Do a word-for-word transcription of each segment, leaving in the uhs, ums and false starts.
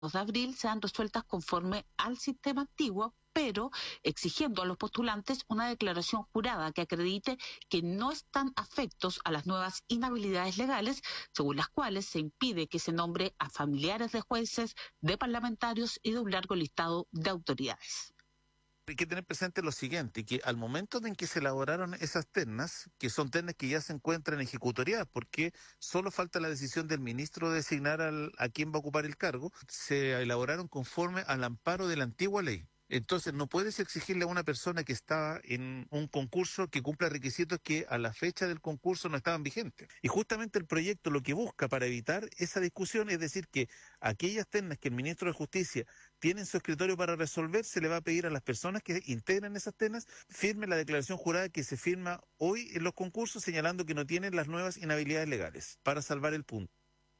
de abril sean resueltas conforme al sistema antiguo, pero exigiendo a los postulantes una declaración jurada que acredite que no están afectos a las nuevas inhabilidades legales, según las cuales se impide que se nombre a familiares de jueces, de parlamentarios y de un largo listado de autoridades. Hay que tener presente lo siguiente, que al momento en que se elaboraron esas ternas, que son ternas que ya se encuentran en ejecutoriedad, porque solo falta la decisión del ministro de designar al, a quién va a ocupar el cargo, se elaboraron conforme al amparo de la antigua ley. Entonces no puedes exigirle a una persona que está en un concurso que cumpla requisitos que a la fecha del concurso no estaban vigentes. Y justamente el proyecto lo que busca para evitar esa discusión es decir que aquellas ternas que el ministro de Justicia tiene en su escritorio para resolver, se le va a pedir a las personas que integran esas ternas firmen la declaración jurada que se firma hoy en los concursos señalando que no tienen las nuevas inhabilidades legales para salvar el punto.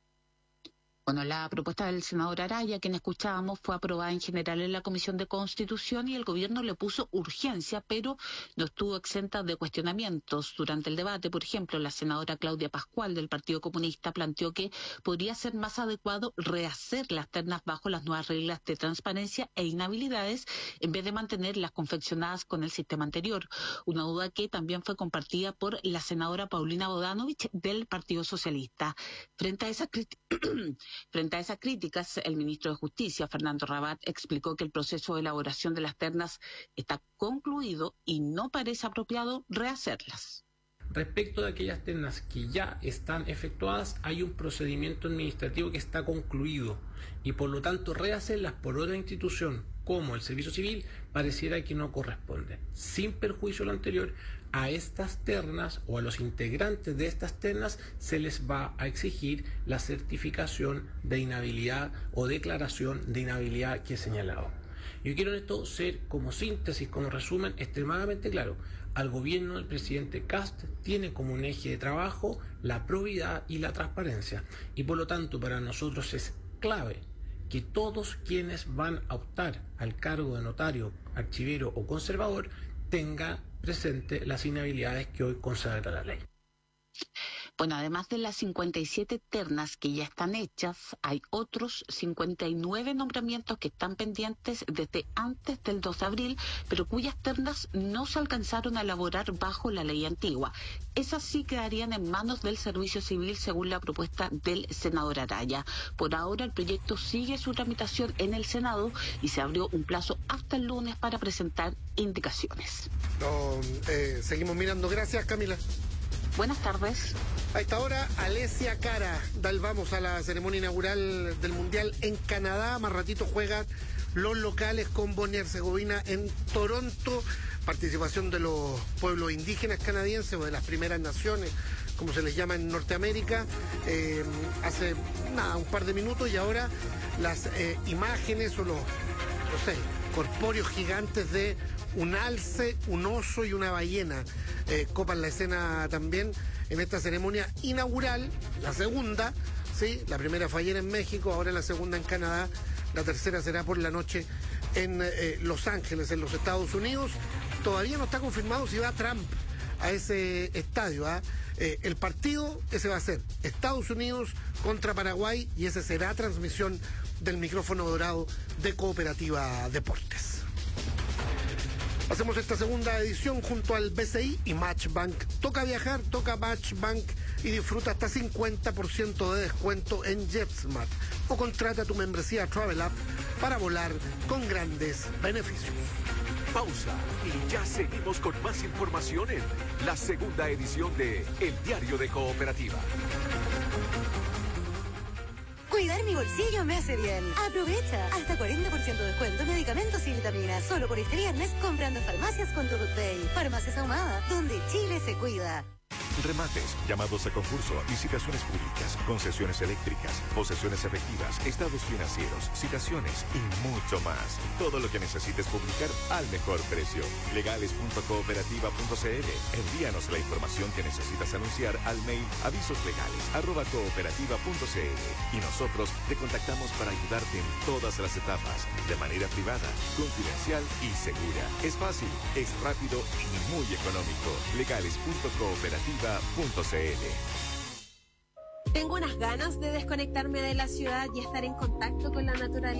Bueno, la propuesta del senador Araya, quien escuchábamos, fue aprobada en general en la Comisión de Constitución y el gobierno le puso urgencia, pero no estuvo exenta de cuestionamientos. Durante el debate, por ejemplo, la senadora Claudia Pascual del Partido Comunista planteó que podría ser más adecuado rehacer las ternas bajo las nuevas reglas de transparencia e inhabilidades en vez de mantener las confeccionadas con el sistema anterior. Una duda que también fue compartida por la senadora Paulina Bodanovich del Partido Socialista. Frente a esa crítica... Frente a esas críticas, el ministro de Justicia, Fernando Rabat, explicó que el proceso de elaboración de las ternas está concluido y no parece apropiado rehacerlas. Respecto de aquellas ternas que ya están efectuadas, hay un procedimiento administrativo que está concluido y por lo tanto rehacerlas por otra institución como el Servicio Civil pareciera que no corresponde. Sin perjuicio de lo anterior, a estas ternas o a los integrantes de estas ternas se les va a exigir la certificación de inhabilidad o declaración de inhabilidad que he señalado. Yo quiero en esto ser, como síntesis, como resumen, extremadamente claro. Al gobierno del presidente Kast tiene como un eje de trabajo la probidad y la transparencia. Y por lo tanto, para nosotros es clave que todos quienes van a optar al cargo de notario, archivero o conservador tengan presente las inhabilidades que hoy consagra la ley. Bueno, además de las cincuenta y siete ternas que ya están hechas, hay otros cincuenta y nueve nombramientos que están pendientes desde antes del dos de abril, pero cuyas ternas no se alcanzaron a elaborar bajo la ley antigua. Esas sí quedarían en manos del Servicio Civil según la propuesta del senador Araya. Por ahora el proyecto sigue su tramitación en el Senado y se abrió un plazo hasta el lunes para presentar indicaciones. No, eh, seguimos mirando. Gracias, Camila. Buenas tardes. A esta hora, Alessia Cara da el vamos a la ceremonia inaugural del Mundial en Canadá. Más ratito juegan los locales con Bosnia y Herzegovina en Toronto. Participación de los pueblos indígenas canadienses o de las primeras naciones, como se les llama en Norteamérica, eh, hace nada, un par de minutos, y ahora las eh, imágenes o los, no sé, corpóreos gigantes de un alce, un oso y una ballena eh, copan la escena también en esta ceremonia inaugural, la segunda, ¿sí? La primera fue ayer en México, ahora la segunda en Canadá, la tercera será por la noche en eh, Los Ángeles, en los Estados Unidos. Todavía no está confirmado si va Trump a ese estadio, ¿ah? Eh, el partido, ese va a ser Estados Unidos contra Paraguay y ese será transmisión del micrófono dorado de Cooperativa Deportes. Hacemos esta segunda edición junto al B C I y Matchbank. Toca viajar, toca Matchbank y disfruta hasta cincuenta por ciento de descuento en JetSmart. O contrata tu membresía Travel App para volar con grandes beneficios. Pausa y ya seguimos con más información en la segunda edición de El Diario de Cooperativa. Cuidar mi bolsillo me hace bien. Aprovecha. Hasta cuarenta por ciento de descuento en medicamentos y vitaminas. Solo por este viernes comprando en farmacias con tu Day. Farmacias Ahumada, donde Chile se cuida. Remates, llamados a concurso, licitaciones públicas, concesiones eléctricas, posesiones efectivas, estados financieros, citaciones y mucho más. Todo lo que necesites publicar al mejor precio. legales punto cooperativa punto c l. Envíanos la información que necesitas anunciar al mail avisoslegales arroba cooperativa punto c l y nosotros te contactamos para ayudarte en todas las etapas, de manera privada, confidencial y segura. Es fácil, es rápido y muy económico. legales punto cooperativa punto c l. Tengo unas ganas de desconectarme de la ciudad y estar en contacto con la naturaleza.